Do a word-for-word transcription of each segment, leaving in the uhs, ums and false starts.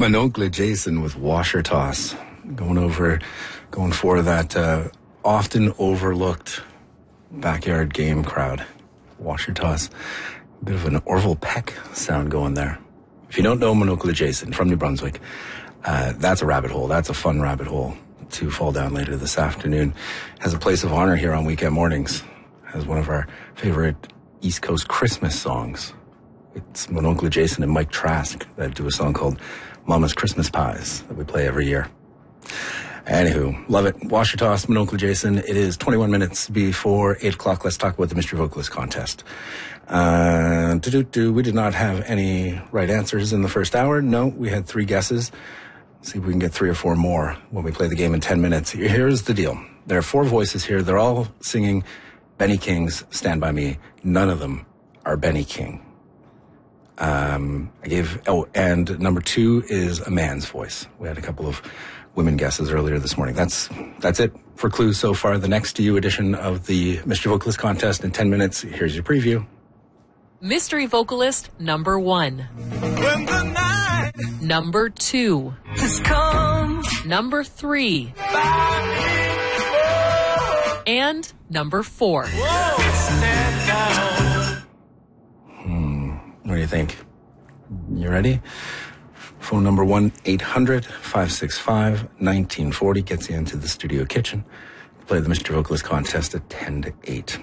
Mononcle Jason with Washer Toss. Going over, going for that uh, often overlooked backyard game crowd. Washer Toss. A bit of an Orville Peck sound going there. If you don't know Mononcle Jason from New Brunswick, uh, that's a rabbit hole. That's a fun rabbit hole to fall down later this afternoon. Has a place of honor here on weekend mornings. Has one of our favorite East Coast Christmas songs. It's Mononcle Jason and Mike Trask that do a song called Mama's Christmas Pies that we play every year. Anywho, love it. Washer Toss, Mononcle Jason. It is twenty-one minutes before eight o'clock. Let's talk about the Mystery Vocalist Contest. Uh, do-do-do. We did not have any right answers in the first hour. No, we had three guesses. See if we can get three or four more when we play the game in ten minutes. Here's the deal. There are four voices here. They're all singing Benny King's Stand By Me. None of them are Benny King. Um, I gave, oh, and number two is a man's voice. We had a couple of women guesses earlier this morning. That's, that's it for clues so far. The Next to You edition of the Mystery Vocalist Contest in ten minutes. Here's your preview. Mystery Vocalist number one. When the night Number two. has come Number three. by me, And number four. whoa, stand down. What do you think? You ready? Phone number one eight hundred five six five one nine four zero gets you into the studio kitchen. Play the Mystery Vocalist Contest at ten to eight.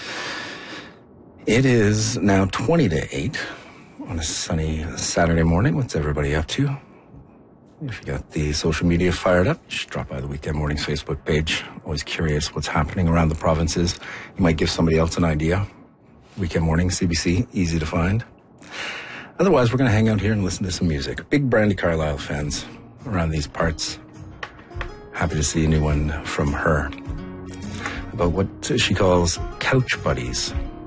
It is now twenty to eight on a sunny Saturday morning. What's everybody up to? If you got the social media fired up, you should drop by the Weekend Mornings Facebook page. Always curious what's happening around the provinces. You might give somebody else an idea. Weekend Morning, C B C, easy to find. Otherwise, we're going to hang out here and listen to some music. Big Brandi Carlile fans around these parts. Happy to see a new one from her about what she calls couch buddies.